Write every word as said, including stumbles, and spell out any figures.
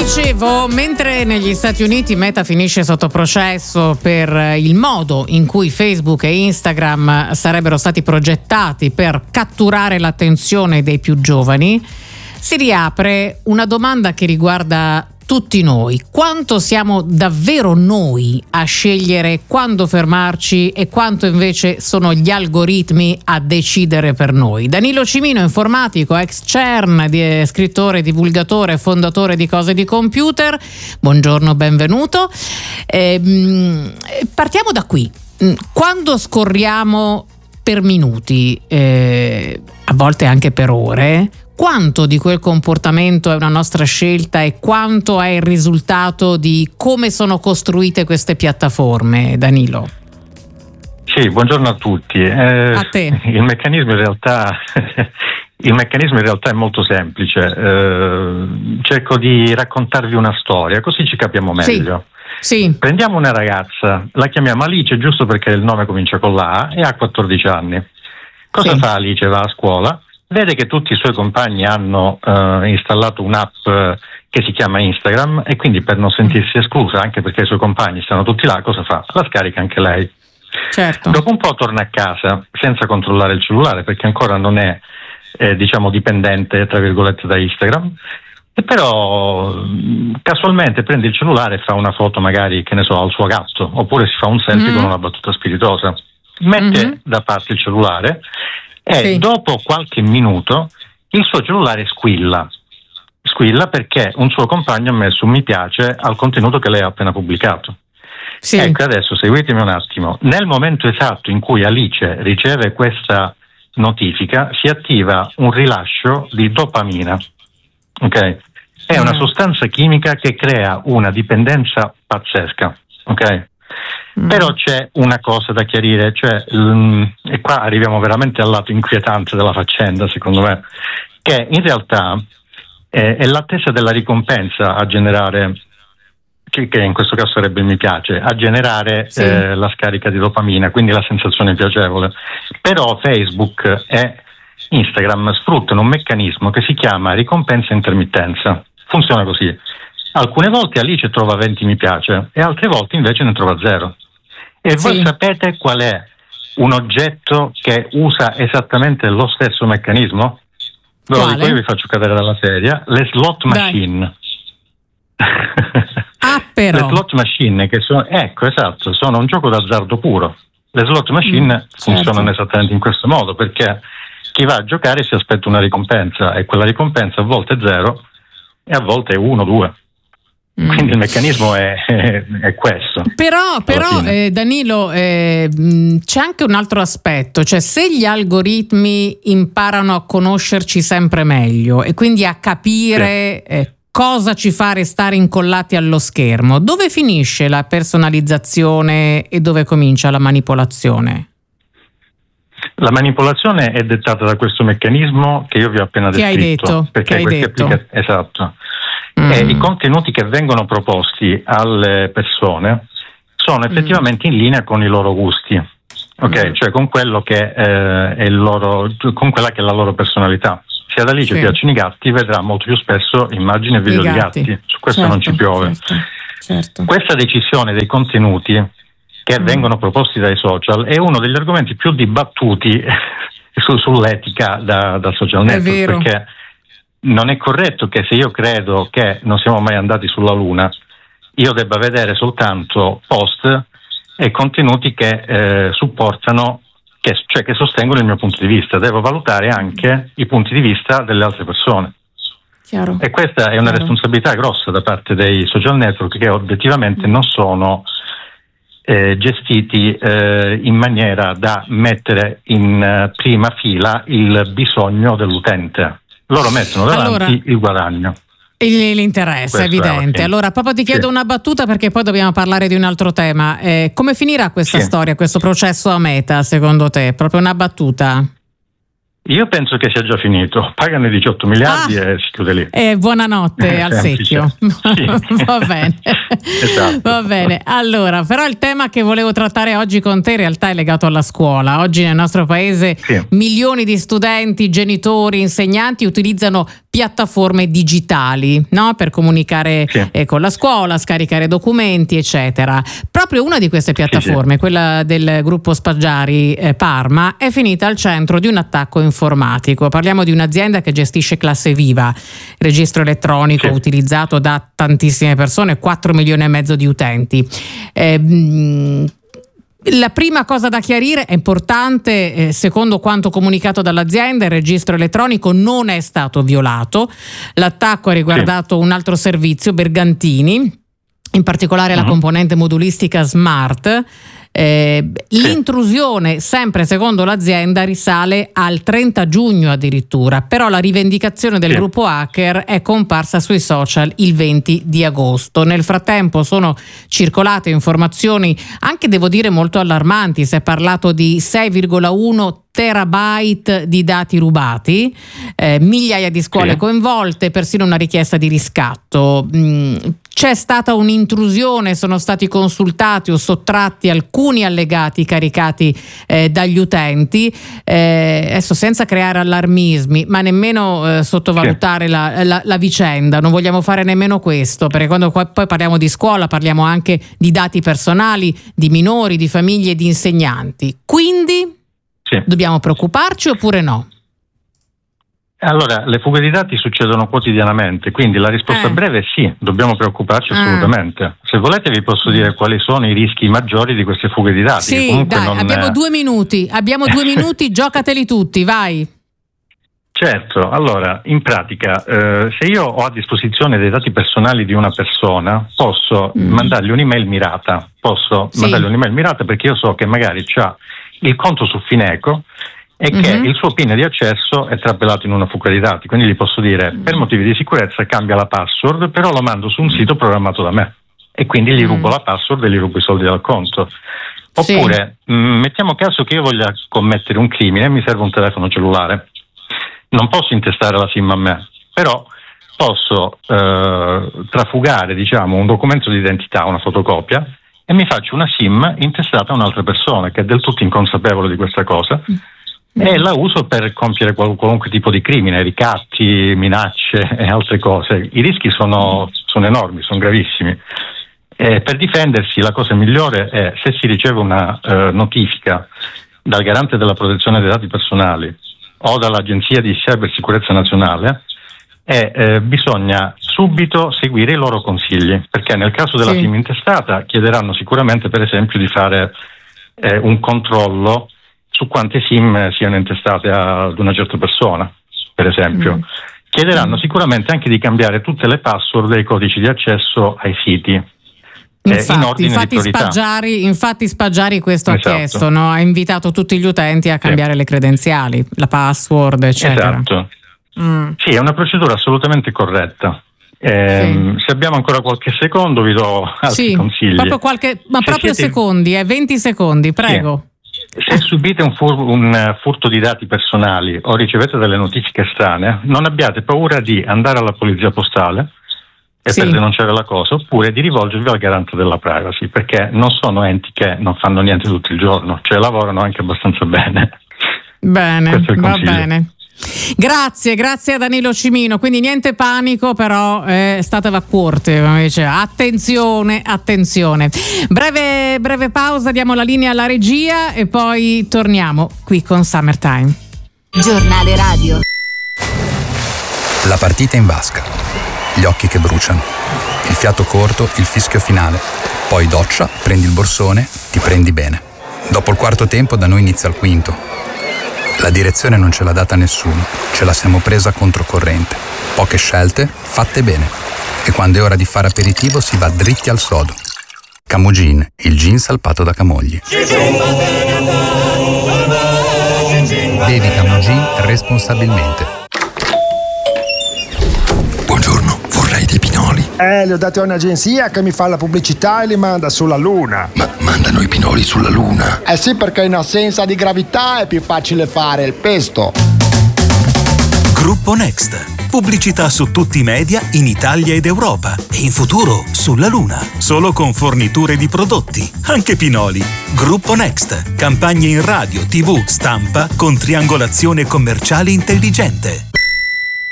Dicevo, mentre negli Stati Uniti Meta finisce sotto processo per il modo in cui Facebook e Instagram sarebbero stati progettati per catturare l'attenzione dei più giovani, si riapre una domanda che riguarda tutti noi. Quanto siamo davvero noi a scegliere quando fermarci e quanto invece sono gli algoritmi a decidere per noi? Danilo Cimino, informatico, ex CERN, di, scrittore, divulgatore, fondatore di Cose di Computer. Buongiorno, benvenuto. Eh, partiamo da qui. Quando scorriamo per minuti, eh, a volte anche per ore, quanto di quel comportamento è una nostra scelta e quanto è il risultato di come sono costruite queste piattaforme, Danilo? Sì, buongiorno a tutti. Eh, a te. Il meccanismo in realtà il meccanismo in realtà è molto semplice. Eh, cerco di raccontarvi una storia, così ci capiamo meglio. Sì. Sì. Prendiamo una ragazza, la chiamiamo Alice giusto perché il nome comincia con la A e ha quattordici anni. Cosa sì. fa Alice? Va a scuola. Vede che tutti i suoi compagni hanno uh, installato un'app uh, che si chiama Instagram e quindi per non sentirsi esclusa, anche perché i suoi compagni stanno tutti là, cosa fa? La scarica anche lei. Certo. Dopo un po' torna a casa senza controllare il cellulare perché ancora non è eh, diciamo dipendente tra virgolette da Instagram, e però mh, casualmente prende il cellulare e fa una foto magari, che ne so, al suo gatto, oppure si fa un selfie mm. con una battuta spiritosa. Mette mm-hmm. da parte il cellulare e sì. dopo qualche minuto il suo cellulare squilla. Squilla perché un suo compagno ha messo un mi piace al contenuto che lei ha appena pubblicato. Sì. Ecco, adesso seguitemi un attimo. Nel momento esatto in cui Alice riceve questa notifica, si attiva un rilascio di dopamina. Ok? È una sostanza chimica che crea una dipendenza pazzesca. Ok? Però c'è una cosa da chiarire, cioè, um, e qua arriviamo veramente al lato inquietante della faccenda, secondo me, che in realtà eh, è l'attesa della ricompensa a generare, che, che in questo caso sarebbe il mi piace, a generare sì. eh, la scarica di dopamina, quindi la sensazione piacevole. Però Facebook e Instagram sfruttano un meccanismo che si chiama ricompensa intermittenza. Funziona così. Alcune volte Alice trova venti mi piace e altre volte invece ne trova zero. E sì. voi sapete qual è un oggetto che usa esattamente lo stesso meccanismo? Ve lo dico, io vi faccio cadere dalla sedia. Le slot machine. Ah, però. Le slot machine, che sono, ecco, esatto, sono un gioco d'azzardo puro. Le slot machine mm, funzionano certo. esattamente in questo modo, perché chi va a giocare si aspetta una ricompensa e quella ricompensa a volte è zero e a volte è uno, due. Quindi il meccanismo è, è, è questo. Però, però eh, Danilo, eh, c'è anche un altro aspetto, cioè se gli algoritmi imparano a conoscerci sempre meglio e quindi a capire sì. eh, cosa ci fa restare incollati allo schermo, dove finisce la personalizzazione e dove comincia la manipolazione? La manipolazione è dettata da questo meccanismo che io vi ho appena descritto. Che hai detto? Perché che hai detto. Applica- esatto. Mm. E i contenuti che vengono proposti alle persone sono effettivamente mm. in linea con i loro gusti, ok? Mm. Cioè con quello che eh, è il loro, con quella che è la loro personalità. Se ad Alice sì. piacciono i gatti, vedrà molto più spesso immagini e video di gatti. gatti. Su questo certo, non ci piove. Certo, certo. Questa decisione dei contenuti che mm. vengono proposti dai social è uno degli argomenti più dibattuti su, sull'etica da, da social network, è vero. Perché non è corretto che se io credo che non siamo mai andati sulla Luna, io debba vedere soltanto post e contenuti che eh, supportano, che, cioè che sostengono il mio punto di vista. Devo valutare anche i punti di vista delle altre persone. Chiaro. E questa è una Chiaro. responsabilità grossa da parte dei social network, che obiettivamente non sono eh, gestiti eh, in maniera da mettere in uh, prima fila il bisogno dell'utente. Loro mettono davanti allora, il guadagno. L'interesse, è evidente. Allora, proprio ti chiedo sì. una battuta perché poi dobbiamo parlare di un altro tema. Eh, come finirà questa sì. storia, questo processo a Meta, secondo te? Proprio una battuta? Io penso che sia già finito, pagano i diciotto miliardi ah, e si chiude lì. E buonanotte al secchio. Sì. Va bene. Esatto. Va bene. Allora, però il tema che volevo trattare oggi con te in realtà è legato alla scuola. Oggi nel nostro paese sì. milioni di studenti, genitori, insegnanti utilizzano piattaforme digitali, no? Per comunicare sì. eh, con la scuola, scaricare documenti, eccetera. Proprio una di queste piattaforme, sì, sì. quella del gruppo Spaggiari eh, Parma, è finita al centro di un attacco informatico. Parliamo di un'azienda che gestisce Classe Viva, registro elettronico sì. utilizzato da tantissime persone, quattro milioni e mezzo di utenti. Eh, La prima cosa da chiarire è importante, eh, secondo quanto comunicato dall'azienda, il registro elettronico non è stato violato. L'attacco ha riguardato sì. un altro servizio, Bergantini, in particolare uh-huh. la componente modulistica Smart. Eh, sì. L'intrusione, sempre secondo l'azienda, risale al trenta giugno addirittura, però la rivendicazione del sì. gruppo hacker è comparsa sui social il venti di agosto. Nel frattempo sono circolate informazioni anche, devo dire, molto allarmanti. Si è parlato di sei virgola uno terabyte di dati rubati, eh, migliaia di scuole sì. coinvolte, persino una richiesta di riscatto. Mm, c'è stata un'intrusione, sono stati consultati o sottratti alcuni allegati caricati eh, dagli utenti, eh, adesso senza creare allarmismi, ma nemmeno eh, sottovalutare sì. la, la, la vicenda. Non vogliamo fare nemmeno questo, perché quando poi parliamo di scuola parliamo anche di dati personali, di minori, di famiglie e di insegnanti. Quindi sì. dobbiamo preoccuparci oppure no? Allora, le fughe di dati succedono quotidianamente, quindi la risposta eh. breve è sì, dobbiamo preoccuparci assolutamente. Ah. Se volete vi posso dire quali sono i rischi maggiori di queste fughe di dati. Sì, dai, non abbiamo è... due minuti, abbiamo due minuti, giocateli tutti, vai. Certo, allora, in pratica, eh, se io ho a disposizione dei dati personali di una persona, posso mm. mandargli un'email mirata, posso sì. mandargli un'email mirata perché io so che magari c'ha il conto su Fineco e che mm-hmm. il suo PIN di accesso è trapellato in una fuga di dati, quindi gli posso dire per motivi di sicurezza cambia la password, però lo mando su un sito programmato da me e quindi gli rubo mm. la password e gli rubo i soldi dal conto. Oppure sì. mh, mettiamo caso che io voglia commettere un crimine e mi serve un telefono cellulare, non posso intestare la SIM a me, però posso eh, trafugare diciamo un documento di identità, una fotocopia, e mi faccio una SIM intestata a un'altra persona che è del tutto inconsapevole di questa cosa mm. e la uso per compiere qual- qualunque tipo di crimine, ricatti, minacce e altre cose. I rischi sono, sono enormi, sono gravissimi. E per difendersi la cosa migliore è, se si riceve una eh, notifica dal garante della protezione dei dati personali o dall'Agenzia di Cybersicurezza Nazionale, e eh, bisogna subito seguire i loro consigli, perché nel caso della sì. SIM intestata chiederanno sicuramente, per esempio, di fare eh, un controllo su quante SIM siano intestate ad una certa persona, per esempio. Mm. Chiederanno mm. sicuramente anche di cambiare tutte le password e i codici di accesso ai siti. Infatti, in infatti, Spaggiari, infatti Spaggiari questo esatto. ha chiesto, no? Ha invitato tutti gli utenti a cambiare sì. le credenziali, la password, eccetera. Esatto. Mm. Sì, è una procedura assolutamente corretta. Eh, sì. Se abbiamo ancora qualche secondo vi do altri sì, consigli. Proprio qualche, ma se proprio siete... secondi, eh, venti secondi, prego. Sì. Se subite un, fur- un furto di dati personali o ricevete delle notifiche strane, non abbiate paura di andare alla polizia postale e sì. per denunciare la cosa, oppure di rivolgervi al garante della privacy, perché non sono enti che non fanno niente tutto il giorno, cioè lavorano anche abbastanza bene. Bene, va bene. Grazie, grazie a Danilo Cimino. Quindi niente panico, però eh, state vaccorte, come diceva. Attenzione, attenzione. Breve, breve pausa, diamo la linea alla regia e poi torniamo qui con Summertime. Giornale radio. La partita in vasca, gli occhi che bruciano, il fiato corto, il fischio finale. Poi doccia, prendi il borsone, ti prendi bene. Dopo il quarto tempo da noi inizia il quinto. La direzione non ce l'ha data nessuno, ce la siamo presa controcorrente. Poche scelte, fatte bene. E quando è ora di fare aperitivo si va dritti al sodo. Camugin, il gin salpato da Camogli. Bevi Camugin responsabilmente. Buongiorno, vorrei dei pinoli. Eh, li ho dati a un'agenzia che mi fa la pubblicità e li manda sulla Luna. Ma mandano i pinoli sulla Luna? Eh sì, perché in assenza di gravità è più facile fare il pesto. Gruppo Next. Pubblicità su tutti i media in Italia ed Europa e in futuro sulla Luna. Solo con forniture di prodotti, anche Pinoli. Gruppo Next. Campagne in radio, tivù, stampa con triangolazione commerciale intelligente.